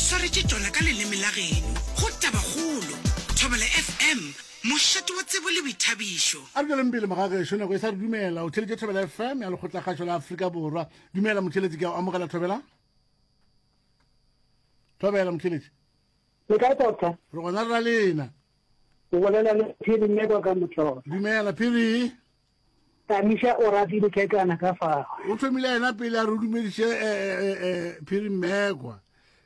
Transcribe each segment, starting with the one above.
swaretše tšona ka leleme la geno go Tabakgolo Thobela FM mošate wa tsebo le boithabišo. a re leng pele magagešo nako e sa re dumela o theletše Thobela FM ya lekgotlakgašo la Afrika Borwa. Dumela motheletši, ke a amogela Thobela. Thobela motheletši, le ka tota re gona re ra lena. o bolela le Phiri Mmekwa ka Motlolo. Dumela Phiri. Tamisha o ratile ke kana ka fa O thomile ena pele a re o dumediše Phiri Mmekwa.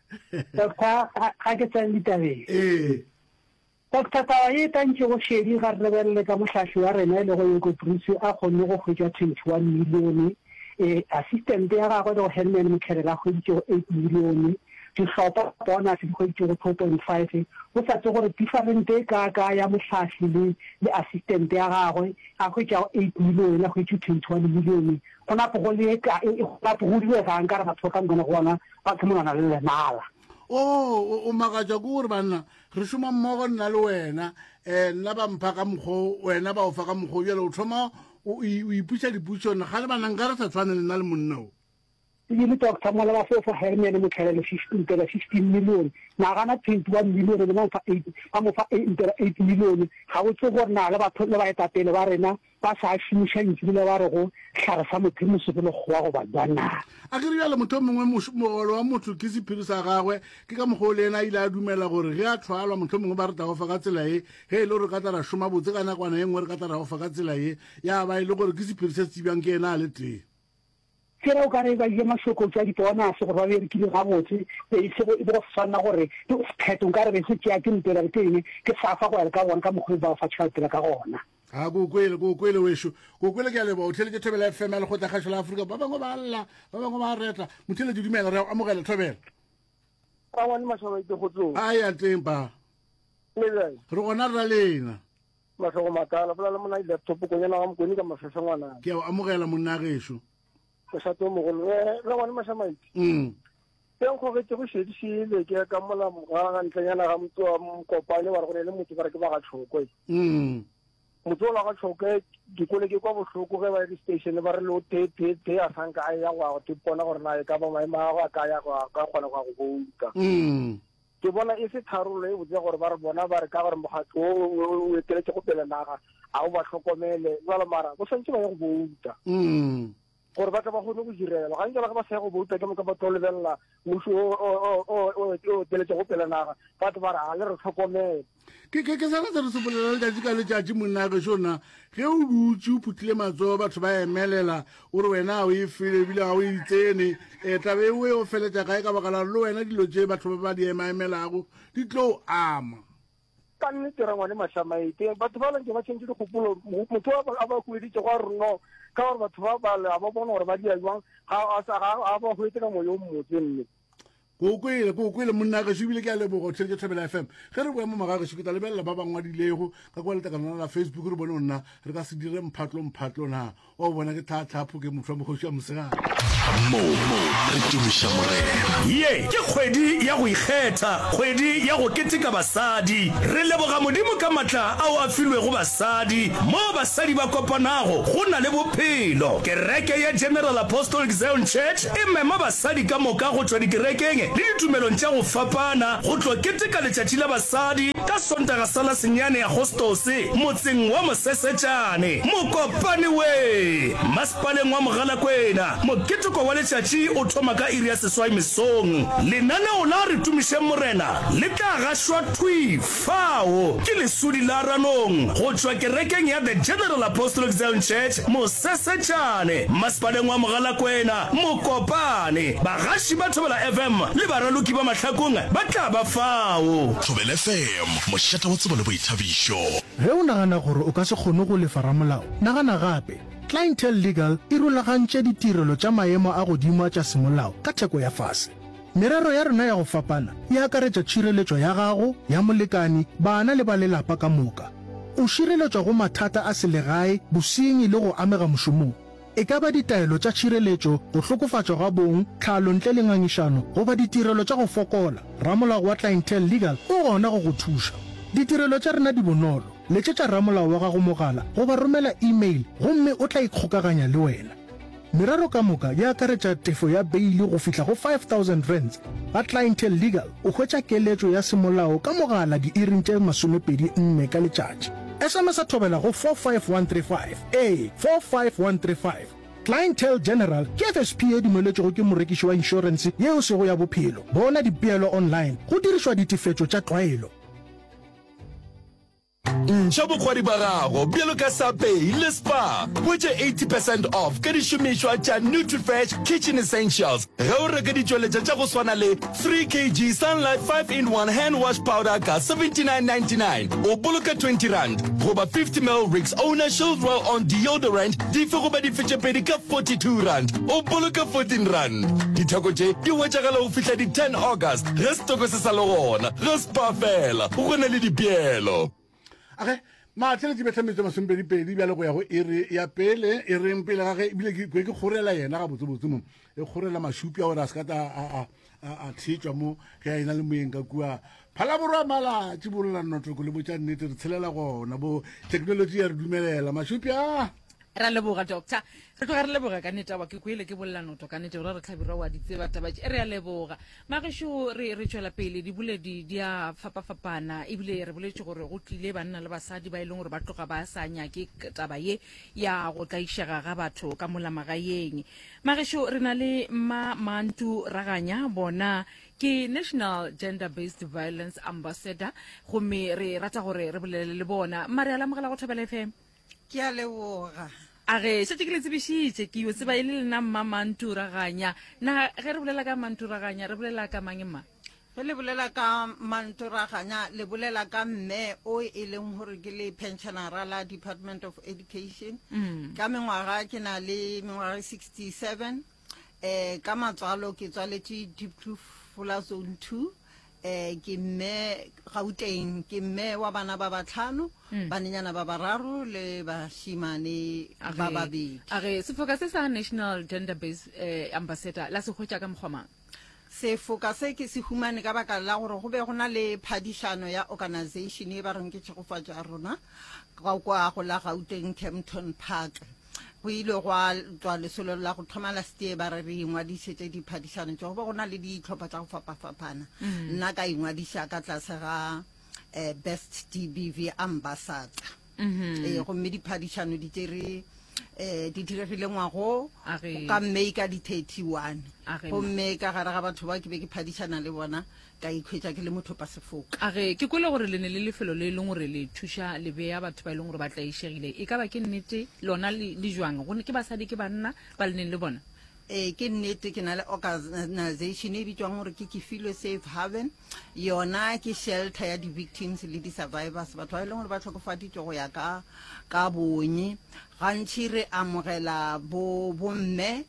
ga ke tsang ditabeng Dr. Tawaye tantse go shedi ga re lebelele ka mohlahli wa rena le go yoko Bruce a kgonne go hwetša 21 milione assistant ya gagwe le go Herman Mokhelela go itse 8 milione dihlopha bonus di go itse 2.5 go sa tse gore different ka ya mohlahli le assistant ya gagwe a go itse 8 milione go itse 21 milione gona go le ka ba go diwe ga nkare ba thoka ngwana go bona ba ke mona le lenala. o magatša ke gore banna re šoma mmogo nna le wena nna ba mpha ka mokgwa wena ba o fa ka mokgwa bjale o thoma o ipuša dipušone ga le banang ka re sa tshwane le nna le monna o le Dr. Mola ba fofa Herman Mokhelela 15 million na gana 21 million le ba fa 8 million ga o tse gore na le batho le ba etapele ba rena ba sa šimisha ntšhile ba re go tlhare sa mothimo se le go wa go ba bana a ke rialo motho mongwe mogolo wa motho ke sephiri sa gagwe ke ka mogolo le ena ile a dumela gore ge a thwalwa motho mongwe ba re ta go fa ka tsela e he ile re ka tla ra šoma botse ka nakwana e nngwe re ka tla ra go fa ka tsela e ya ba ile gore ke sephiri se tsebjang ke ena a le tee o ka re ba ye masoko tsa dipona se go ba be ke ga botse e se go go sana gore ke phetho ka re se tšea ke ntela ke eng ke sa fa go ya ka bona ka mogwe ba fa tšhelete ka gona a go kwele wešo go kwele ke a leba o theletše Thobela FM ya lekgotlakgašo la Afrika ba bangwe ba lla ba bangwe ba reta motheletše dumela re amogela Thobela ba bona mashabaite go tlo a ya teng pa le re gona re ra lena go makala bla le mona laptop go nyana ga mokoni ka mafesa ngwana ke a amogela monna gešo go sa to mo re bona mashabaite teng go ke go shedisile ke ka mola ga ntlenyana ga motho wa mokopane wa re go le motho ba re ke ba ga tshoko motho la ga tshoko dikole ke kwa bohloko ge ba di station ba re lo te a sanka a ya go te pona gore na e ka ba maema ga ka ya ka kgona go bouta ke bona e se tharolo e botse gore ba re bona ba re ka gore mogatho o eteletse go pele naga a o ba tlhokomele jalo mara go santse ba ye go bouta gore ba tla ba gone go direla ga nke ba sa go bouta ke mo ka ba tlolebelela muso o teletse go pele naga batho ba re a le re tlhokomele ke sa re sepolela letšatši ka letšatši monna ge sona ge o dutse o phuthile matsogo batho ba emelela o re wena o e fele ebile ga o itsene tabe o e o feletša gae ka baka la le wena dilo tše batho ba di emaemelago di tlo o ama ka nnete ra ngwane mašamaite batho ba leng ke ba tšhentše dikgopolo motho a ba hueditše go a reno ka gore batho ba bale a ba bona gore ba dia jwang ga ba huetse ka moyo o mmotse mme ko kwele monna ge se ebile ke a leboga o theletše Thobela FM ge re boa mo magagešo ke tla lebelela ba bangwadilego ka kwa letakana la Facebook re bone nna re ka se dire mphatlo na o bona ke tlhatlhapho ke motho wa mogoši wa mosegare mo re tumiša morena ye ke kgwedi ya go ikgetha kgwedi ya go keteka basadi re leboga modimo ka matla ao a filwego basadi mo basadi ba kopanago go na le bophelo kereke ya General Apostolic Zion Church e mema basadi ka moka go tšwa dikerekeng le ditumelong tša go fapana go tlo keteka letšatši la basadi ka sontaga sa la senyane ya Agostose motseng wa Mosesetšane mokopane we masepaleng wa Mogalakwena moketeko wa letšatši o thoma ka iri ya seswai mesong lenaneo la re tumišeng morena le tla gašwa fao ke lesudi la ranong go tšwa kerekeng ya the General Apostolic Zion Church Mosesetšane masepaleng wa Mogalakwena mokopane bagaši ba Thobela FM le baraloki ba mahlakong ba tla ba fao Thobela FM mošata wa tsebo le boithabišo ge o nagana gore o ka se kgone go lefa ramolao nagana gape Clientele Legal e rulagantše ditirelo tša maemo a godimo tša semolao ka theko ya fase merero ya rena ya go fapana e akaretša tšhireletšo ya gago ya molekani bana le ba lelapa ka moka o šireletšwa go mathata a selegae bosenyi le go amega mošomong e ka ba ditaelo tša tšhireletšo go hlokofatšwa ga bong tlhalo ntle le ngangišano goba ditirelo tša go fokola ramolao wa Clientele Legal o gona go go thuša ditirelo tša rena di bonolo letšetša ramolao wa gago mogala goba romela email gomme o tla ikgokaganya le wena merero ka moka ya akaretša tefo ya beile go fihla go 5,000 rands ga clientele legal o hwetša keletšo ya semolao ka mogala diiring tše 24 ka letšatši. SMS a thobela go 45135 45135. Clientele General ke FSP e dumeletšego ke morekiši wa insurance yeo sego ya bophelo. Bona dipeelo online go dirišwa ditefetšo tša tlwaelo. ntšha bokgwadi ba gago bjalo ka sapei le spa botše 80% off ka dišomišwa tša Nutrifresh kitchen essentials ge o reka ditšweletša tša go swana le 3 kg sunlight 5-in-1 hand wash powder ka 79.99 o boloka 20 rand goba 50ml Rix Owner Shield Roll on deodorant di fe goba di fetšepedi ka 42 rand o boloka 14 rand ditheko tše di wetšagala go fihla di 10 August ge stoko se sa le gona ge spa fela go na le dipeelo. Okay, matlhele di betlametse masompedipedi bjale go ya go iri ya pele e reng pele ga ge ebile ke kgorela yena ga botsebotse mo e kgorela mashupi a gore a se ka a thetswa mo ge a ena le moeng ka kua phalaborwa mala tse bolola nnotoko le botša nnete re tshelela gona bo technology ya re dumelela mashupi a ra leboga doctor re tloga re leboga ka neta wa ke kwele ke bolla noto ka neta re tlhabira wa ditseba tabatše re a leboga magesho re tšwela pele di buledi di a fapafapana ebile re boletše gore go tlile banna le basadi ba e leng gore ba tloga ba sa nyake taba ye ya go tlaišega ga batho ka molamagaeng magesho re na le Mantu Raganya bona ke National Gender Based Violence Ambassador gomme re rata gore re bolele le bona mare a lamogela go Thobela FM ke a leboga a ge setse ke le tsebešitše ke yo tseba e le lena Mantu Raganya na ge re bolela ka Mantu Raganya re bolela ka mang ma ge le bolela ka Mantu Raganya le bolela ka mme o e leng gore ke le pensionera la Department of Education ka mengwaga ke na le mengwaga 67 ka matswalo ke tswaletše Diepkloof Zone 2 ke mme Gauteng ke mme wa bana ba batlhano banenyana ba bararo le bashimane ba babedi a ge sefoka se sa National Gender Based Ambassador la se hwetša ka mokgwamang sefoka se ke se humane ka baka la gore go be go na le phadišano ya organization e ba reng ke tšhegofatšo ya rona ka kwa go la Gauteng Kempton Park go ile go tswa lesolo la go thoma la stie ba re ingwadišetse diphadišano tša go ba go na le ditlhopha tša go fapafapana nna ka ingwadiša ka tlase ga Best DBV Ambassador gomme diphadišano di tsere di diregile ngwago ka May ka di 31 gomme ka gare ga batho ba ke be ke phadišana le bona ka ikhwetša ke le motho pa sefoka a ge ke kwele gore le ne le lefelo le leng gore le thuša le beya batho ba e leng gore ba tlaišegile e ka ba ke nnete lona le jwang gone ke basadi ke banna ba le neng le bona ke nnete ke na le organization e bitswang gore ke Kefilwe Safe Haven yona ke shelter ya di-victims le di-survivors batho ba e leng gore ba tlhokofaditšwe go ya ka bonye gantši re amogela bomme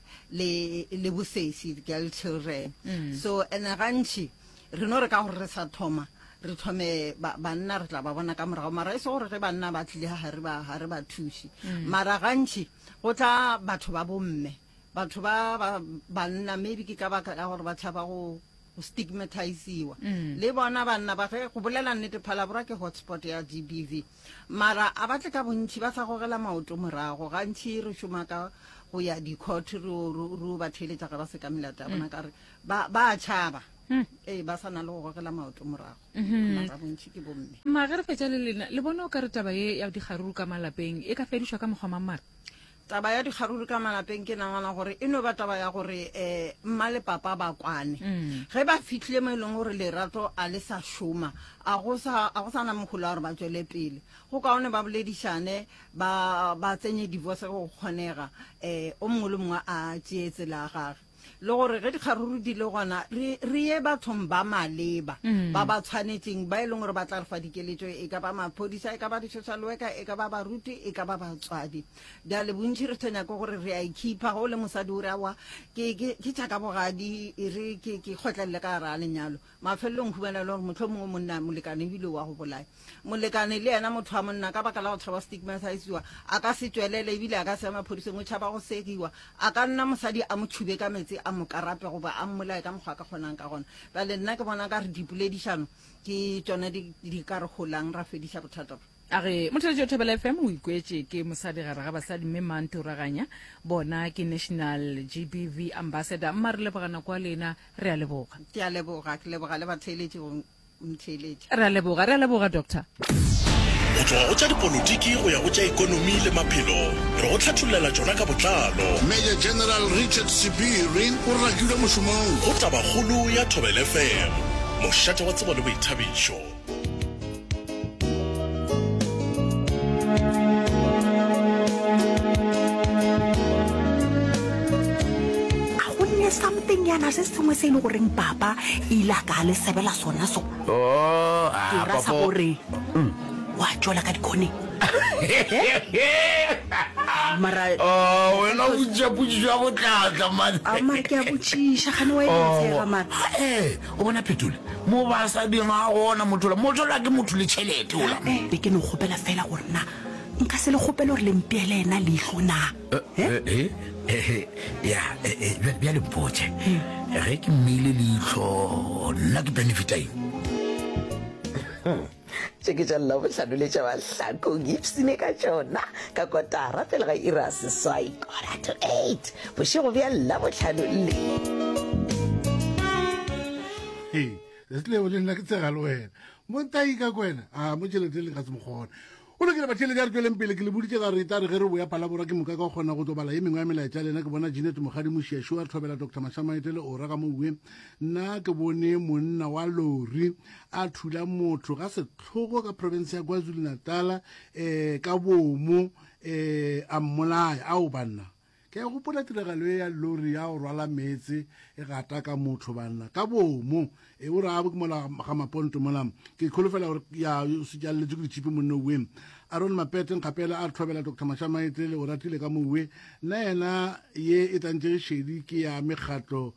le bosesi girl children so ene gantši re no re ka gore re sa thoma re thome banna re tla ba bona ka morago mara e se gore ge banna ba tlile ga re ba thuši mara gantši go tla batho ba bomme batho ba banna maybe ke ka baka ka gore ba tšhaba go stigmatiziwa le bona banna ba ge go bolela nnete Phalaborwa ke hotspot ya GBV mara a batle ka bontši ba sa gogela maoto morago gantši re šoma ka go ya di-court re ba theletša ga ba se ka melata bona kare ba tšhaba ba sa na le go gogela maoto morago mara bontši ke bomme mage re fetša le lena le bona o ka re taba ye ya dikgaruru ka malapeng e ka fedišwa ka mokgwa mang mara taba ya dikgaruru ka malapeng ke nagana gore e no ba taba ya gore mma le papa ba kwane ge ba fitlhile mo e leng gore lerato a le sa šoma a go sa na mogolo wa gore ba tswele pele go kaone ba boledišane ba tsenye divorce go kgonega o mongwe le mongwe a tšeetse la gage le gore ge dikgaruru di le gona re ye bathong ba maleba ba ba tshwanetseng ba e leng gore ba tla re fa dikeletšo e ka ba maphodisa e ka ba di-social worker e ka ba baruti e ka ba batswadi da le bontši re tshwenyako gore re a ikhipa go le mosadi o re awa ke tšaka bogadi re ke kgotlelele ka gara a lenyalo mafelelong humana le gore motlho mongwe monna molekane ebile wa go bolaya molekane le ena motho wa monna ka baka la go tšhaba stigmatisiwa a ka se tswelele ebile a ka se ya maphodiseng o tšhaba go sekiwa a ka nna mosadi a mo tšhube ka metsi a mo karape goba a mmolae ka mokgwa ka kgonang ka gona bale nna ke bona ka re dipoledišano ke tsone di ka re golang ra fediša bothata a re motheletši o Thobela FM o ikwetse ke mosadi gare ga basadi mme mante o raganya bona ke national GBV ambassador mma re lebogana kwa lena re a leboga ke a leboga ke leboga le batheletši go ntheletše re a leboga doctor go tloga go tša dipolotiki go ya go tša ikonomi le maphelo re go hlatholela tšona ka botlalo Major General Richard Sibiri o rakilwe mošomong go tabakgolo ya Thobela FM mošate wa tsebo le boithabišo. Something yana se sengwe se ile goreng papa ila ka le sebela sona so ke ra sa gore wa tšola ka dikhone mara wena o tšaputša go tlatla man amara ke a botšiša gane wa etsega man o bona Phetola mo ba sa dinga gona mothola ke motho le tšhelete ola be ke no gopela fela gore na nka se le gopela gore le mpeele ena leihlo na ya bja le mpotse ge ke mmile leihlo nna ke benefita eng ke tša lla bohlano le tša bahlako gipsene ka tšona ka kotara pele ga ira seswai kora to 8 bošego bja lla bohlano le setlebo le nna ke tsega le wena montai ka kwena mo tšhelete le ka se mokgona o lokile batheletši a re tsweleng pele ke le boditše ga re re re boya palabora ke moka ka go kgona go tobala ye mengwe ya melaetša lena ke bona Jeanette mogadi mošiašo a Thobela Dr. Mashamaetele o raga moue nna ke bone monna wa lori a thula motho ga setlhogo ka province ya KwaZulu-Natal ka bomo a mmolaya ao banna ke ya gopola tiragalo ya lori ya go rwala metse e gata ka motho banna ka bomo o re a bo ke mola ga maponto mola ke kholofela gore ya se tšaletse ke ditšhipi monno weng Aaron Mapete nkgapela a Thobela Dr. Mashamaetele o ratile ka moue nna yena ye e tantše šedi ke ya mekgatlo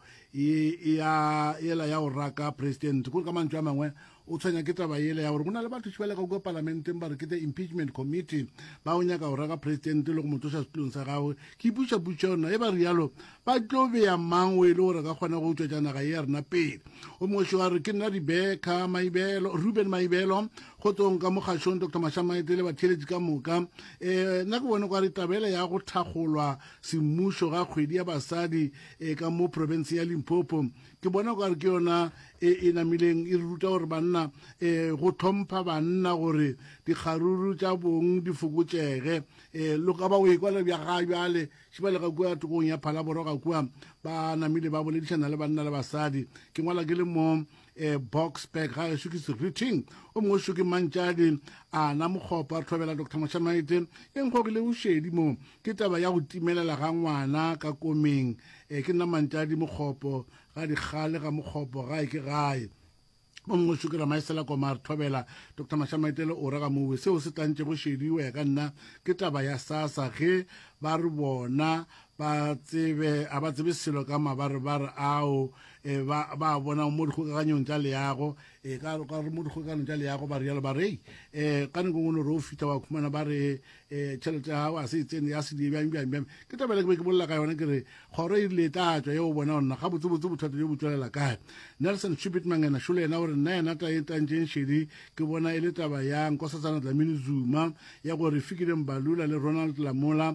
ela ya go raka president kore ka mantšu a mangwe o tshwenya ke taba ele ya gore go na le batho tšhibela ka kua parlamenteng ba re ke the impeachment committee ba o nyaka go raka president le go motloša setulong sa gagwe ke iputša ona e ba rialo ba tlo beya mang o e le gore ka kgona go tšwetša naga ye ya rena pele o mongwe wa re ke nna Rebecca Maibelo Ruben Maibelo go tsong ka mogašong Dr. Mashamaetele batheletši ka moka nna ke bone kwa re tabela ya go thagolwa semmušo ga kgwedi ya basadi ka mo province ya Limpopo ke bona kwa re ke yona e namileng e ruta gore banna go thompha banna gore dikgaruru tša bong di fokotšege le ka ba o ekwala bja ga bjale šibale ga kua tokong ya Phalaboro ga kua ba namile ba boledišana le banna le basadi ke ngwala ke le mo Boxback ga e ke serithing o mongwe o ke mantšadi a na mokgopa Thobela Dr. Mashamaetele e nkgo ke le bošedi mo ke taba ya go timelela ga ngwana ka komeng ke nna mantšadi mokgopo ga dikgale ga mokgopo gae ke gae o mongwe šukela maesela komar Thobela Dr. Mashamaetele o raga mowe seo se tlantše go šediwa ya ka nna ke taba ya sasa ge ba re bona ba tsebe selo ka mabarebare ao ba bona mo dikgokaganyong tša leago ka re mo dikgokaganyong tša leago ba rialo ba re ka nako ngwe re o fita wa khumana ba re tšhelete ya gago a se itsene ya sedi bjang ke tabela ke be ke bolela ka yona ke re kgoro e ile tlatšwa ye o bona ona ga botsebotse bothata jo bo tswelela kae Nelson Schubit Mangena šole yena gore nna yena ta e tantšeng šedi ke bona e le taba ya Nkosazana Dlamini Zuma ya gore Fikile Mbalula le Ronald Lamola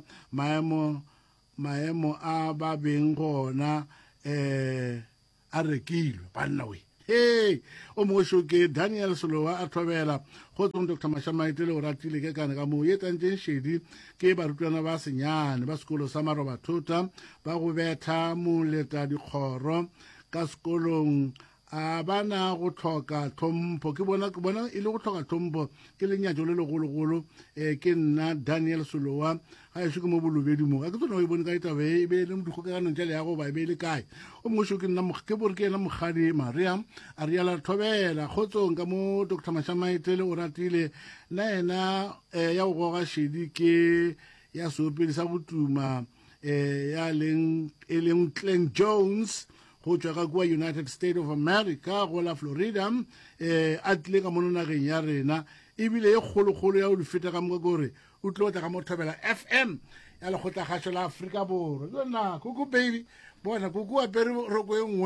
maemo a ba beng gona a rekilwe banna we o mongwe šo ke Daniel Solowa a Thobela go tsong Dr. Mashamaetele o ratile ke kane ka moo ye tantšeng šedi ke barutwana ba senyane ba sekolo sa Marobathota ba go betha moleta dikgoro ka sekolong a bana go tlhoka tlhompho ke bona e le go tlhoka tlhompho ke lenyatšo le legologolo ke nna Daniel Solowa ga e šo ke mo bolobedi mo ga ke tsona o e bone ka ditaba e be le dikgokaganong tša leago ba e be le kae o mongwe šo ke bore ke ena mogadi Maria a riala Thobela kgotsong ka mo Dr. Mashamaetele o ratile nna yena ya go goga šedi ke ya seopedi sa botuma ya e leng Clem Jones go tswa ka kua United States of America go la Florida a tlile ka mono nageng ya rena ebile e kgolokgolo ya o di feta ka moka kore o tlo tla ka mo Thobela FM ya lekgotla kgašo la Afrika Borwa yona kuku baby bona kuku apere roko e nngwe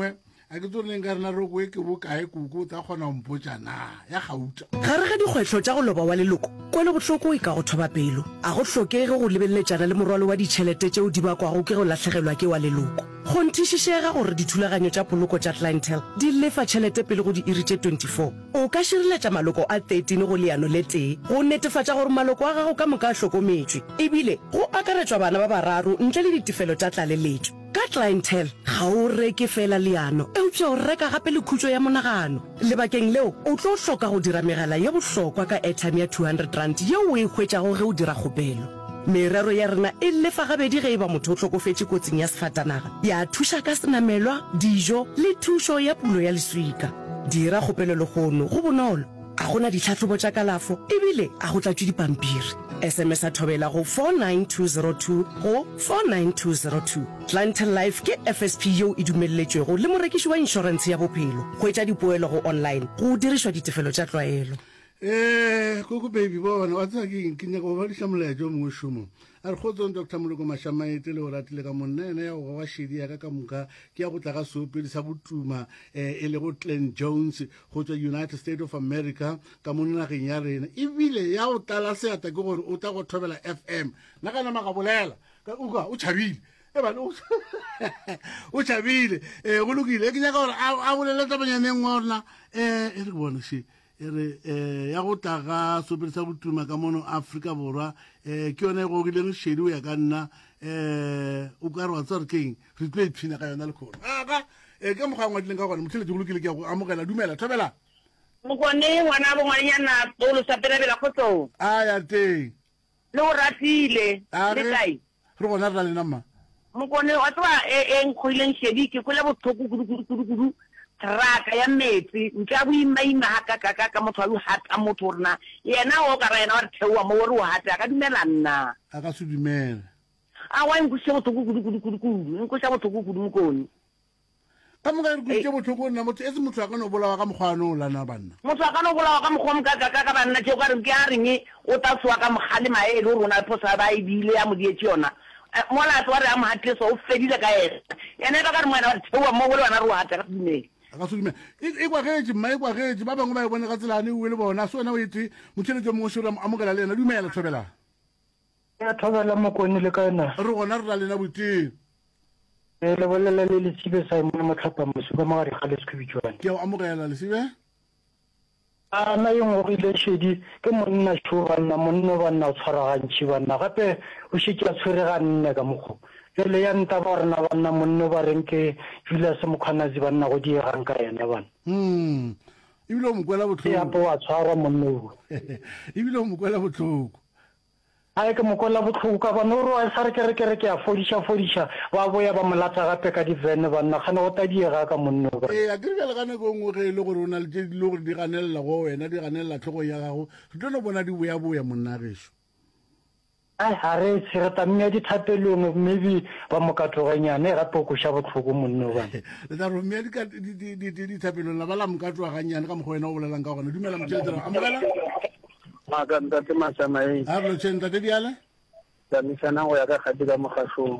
a ke tsone nka rena re koe ke bokae koko tsa kgona mpotsa na ya gauta gare ga dikgwetlho tša go loba wa leloko kwele botlhoko e ka go thoba pelo a go tlhokege go lebeleletsana le morwalo wa ditšhelete tšeo di bakwago ke go latlhegelwa ke wa leloko go nthišišega gore dithulaganyo tša poloko tša clientele di lefa tšhelete pele go di iri tše 24 o ka širiletša maloko a 13 go leano le tee go netefatša gore maloko a gago ka moka a hlokometšwe ebile go akaretšwa bana ba bararo ntle le ditefelo tša tlaleletšo ka clientele ga o reke fela leano eupša o reka gape le khutšo ya monagano lebakeng leo o tlo hloka go dira megala ye bohlokwa ka airtime ya 200 rand yeo o e hwetšago ge o dira kgopelo merero ya rena e lefa gabedi ge e ba motho o tlhokofetše kotsing ya sefatanaga ya thuša ka senamelwa dijo le thušo ya pulo ya leswika dira kgopelo legono go bonolo a gona ditlhatlhobo tša kalafo ebile a go tlatšwe dipampiri SMS a thobela go 49202 go 49202 clientele life ke FSP yeo e dumelletšwego le morekiši wa inšorense ya bophelo go etša dipoelo go online go dirišwa ditefelo tša tlwaelo koko baby bona wa tsaya ke nyaka go ba dišamolaetša o mongwe šomo a re kgotsong dr moloko mašamaete le go ratile ka monna ene ya go wa šedi yaka ka moka ke ya go tla ga seopedi sa botuma e le go Glenn Jones go tswa United States of America ka mo nageng ya rena ebile ya go tala seata ke gore o tla go thobela FM nna ka nama ga bolela o tšhabile o tšhabile go lokile ke nyaka gore a bolele tabanyaneng wa rona e re bone she ere ya go tla ga seopedi sa botuma ka mono Afrika Borwa ke yone go gileng šedi o ya ka nna o ka re wa tswa re keng re tlo iphina ka yona le kgone aka ke mokgwa ngwa dileng ka gona motheletše go lokile ke ya go amogela dumela thobela mokone ngwana bo ngwanyana tolo sa perebela khotso ya teng le go ratile le kae re gona re na le nama mokone wa tswa e nkgoileng šedi ke kwele botlhoko kudu traka ya metsi ntša boimaima ka motho wa hata motho rena yena o ka ra yena wa re theoa mo o re o hate a ka dumela nna a ka se dumele a wa nkuša botlhoko kudu nkuša botlhoko kudu mokone ka moka re kuše botlhoko nna motho e se motho a ka no bolawa ka mokgwa ano o lana banna motho a ka no bolawa ka mokgwa mokaka banna tšeo ka re ke a reng o ta tsoa ka mogale maele o rona phosa ba ebile ya modietse yona molatho wa re a mohatile so o fedile ka ena yena ka re moena wa theoa mo o le wana re o hate ka se dumele ka se dumela e kwagetse mma e kwagetse ba bangwe ba e bone ka tselane o le bona se wena o etse motheletso mongwe se re amogela le ena dumela thobela ya thobela mokone le ka ena re gona re na lena boiteng le bolela le lesibe sa mo motlhapa mosuka magare ga le sekhubitswana ke o amogela lesibe na yo go ile šedi ke monna sho banna o tshwaragantši banna gape o šetse a tshwere ga nne ka mokgo le ya nta ba rena banna monno ba reng ke Julius Mokhanazi banna go diegang ka yena bana ebile o mokwela botlhoko ya bo wa tshwarwa monno ebile o mokwela botlhoko a ke mokwela botlhoko ka bana o re a sa re ke a fodisha ba boya ba molata gape ka divene banna gane go ta diega ka monno ba a ke bjale ka nako ngwe ge e le gore o na le le gore di ganelela go wena di ganelela tlhogo ya gago re tlo no bona di boya monna gešo a re tshireta mme dithapelong maybe ba mokatloganyane gape o koša botlhoko monno bana le tla mme dithapelong la ba la mokatloganyane ka mokgwa wena o bolelang ka gona dumela motheletelo amogela maka ntate masamae a re lotšhe ntate diale tsamisana go ya ka kgati ka mogašong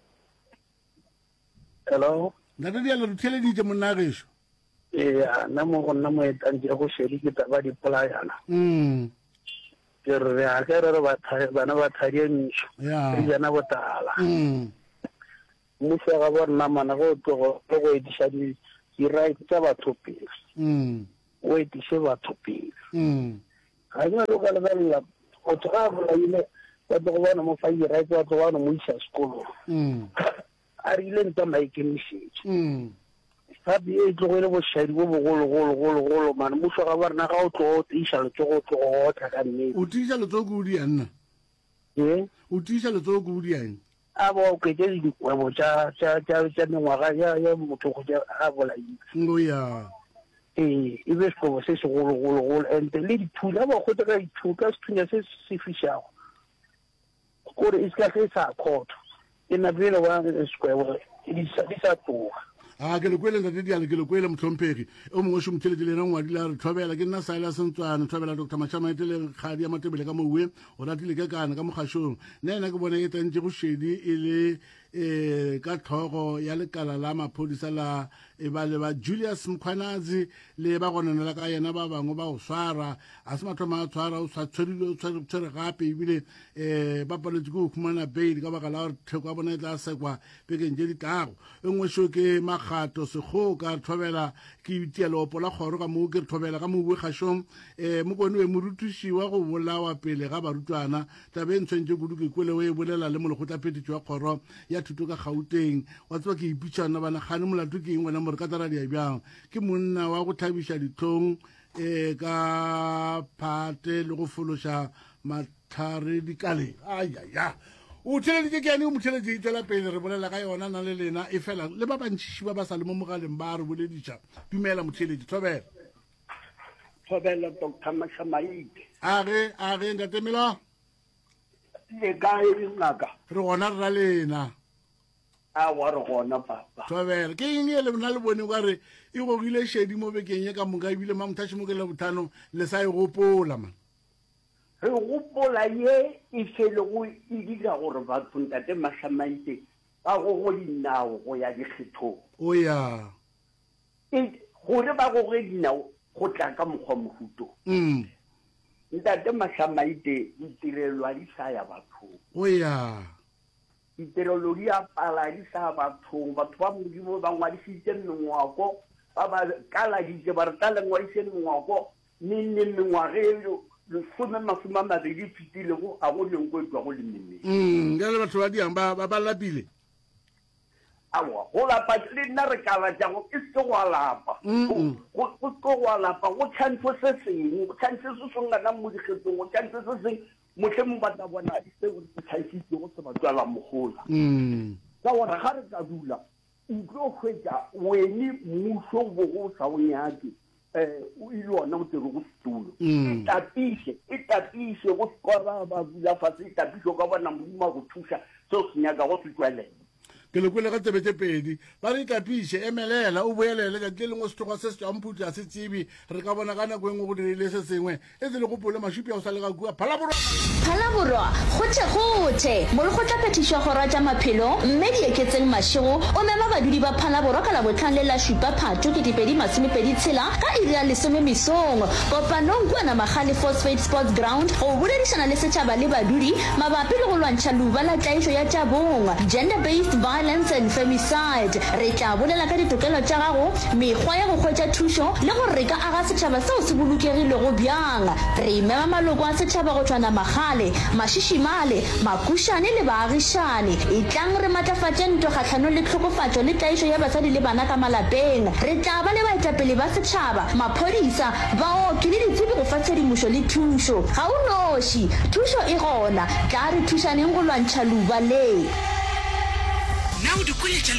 hello ntate diale re theleditše monna gešo nna mo go nna moetantše go šedi ke taba dipolayana ke re a ke re bana ba thadie ntšho re jana botala mmušo ga bo rena mana go tlogo le go etiša di-right tša batho pele o etiše batho pele ga ke lo ka lebelela motho ga a bolaile ba tlo go bona mo fa di-right ba tlo bona mo isa sekolong a rile ntwa maikemišetše gape e tlogo e le bošadi bo bogologologologolo mane moso ga ba rena ga o tlogo o tiiša letsogo o tlogo gotla ka nnete o tiiša letsogo kudu ya nna o tiiša letsogo kudu yang a ba o ketse dikwebo tša mengwaga ya motho go a bolaile o ya e be sekobo se segologologolo and le dithula a ba kgotsa ka dithuka ka sethunya se se fišago kore e seka se sa khotho e na bele wa sekwebo di sa tloga ke le kwele ntate diale ke le kwele motlhomphegi o mongwe se motheletše lena ngwadile a re thobela ke nna saela sentswana thobela dr mashamaete le kgadi ya matebele ka mouwe o ratile ke kana ka mokgašong nna ena ke bone e tantše go šedi e le ka tlhogo ya lekala la maphodisa la ba le ba Julius Mkhwanazi le ba gonanela ka yena ba bangwe ba go swara a se mathoma a tshwara o tshwere gape ebile ba paletse ke go khumana bail ka baka la gore theko ya bona e tla sekwa bekeng je ditlago e nngwe sho ke Magato Sekgo ka thobela ke itieleopo la kgoro ka moo ke re thobela ka mobuwe kgašong mokone we morutiši wa go bolawa pele ga barutwana tabe e ntshwentse kudu ke kwele o e bolela le molekgotlaphethiši wa kgoro ya thuto ka Gauteng wa tseba ke ipitšana bana gane molato ke eng wena more ka tara dia bjang ke monna wa go thabiša ditlhong ka phate le go fološa mathare dikaleng ayaya o theleditše ke yane o motheletše itela pele re bolela ka yona na le lena e fela le ba bantšiši ba ba sa le mo mogaleng ba re bolediša dumela motheletše thobela Dr. Mashamaite age ntatemela le kae ngaka re gona re ra lena a wa re gona papa thobela ke eng e le bona le bone ka re e gogile shedi mo bekeng ye ka moka ebile mamothaši mo ke le bothano le sa e gopola man re gopola ye e felego e dira gore batho ntate Mashamaite ba go dinao go ya dikgethong o ya gore ba go dinao go tla ka mokgwa mohuto ntate Mashamaite ditirelo di sa ya batho o ya ditirelo di a pala di sa batho ba modimo ba ngwadisitse mengwako ba ba kala ditse ba re tla ngwadise mengwako nne mengwage lesome masome a mabedi fitilego a go leng go etswa go le mmele ka le batho ba diang ba lapile awa go lapa le nna re ka batjago ke se go lapa go go lapa go tshantse se sengwe tshantse se sengana mo dikgetsong go tshantse se seng motlhe mo batla bona se go tshaisitse go se batswala mogola ka gore ga re ka dula ntlo hwetja weni mmuso go sa o nyake o ile ona o tere go setulo itapishe go skora ba bula fase itapishe ka bona modimo go thusa se o se nyaka go se tswelela ke le kwele ka tebetse pedi ba re itapishe emelela o boelele ka ke lengwe setloga se se tšamphuti a se tsebe re ka bona ka nako engwe go dirile se sengwe e se le gopole mašupi a o sa le ka kua phalaborwa gothe mo le gotla phetišwa go ratša maphelo mme di eketseng mašego o mema badudi ba phalaborwa ka la botlhang le la šupa phato ke dipedi masomepedi tshela ka iri ya lesome mesong kopanong kuana magale phosphate sports ground go boledišana le setšhaba le badudi mabapi le go lwantšha luba la tlaišo ya tšabong gender based violence and femicide re tla bolela ka ditokelo tša gago mekgwa ya go hwetša thušo le gore re ka aga setšhaba seo se bolokegilego bjang re imema maloko a setšhaba go tšhwana magale mašišimale makušane le baagišane e tlang re matlafatše ntwa kgahlano le tlhokofatšo le tlaišo ya basadi le bana ka malapeng re tla ba le baetapele ba setšhaba maphodisa baoki le ditsebi go fa tshedimošo le thušo ga o noši thušo e gona tla re thušaneng go lwantšha luba le na o di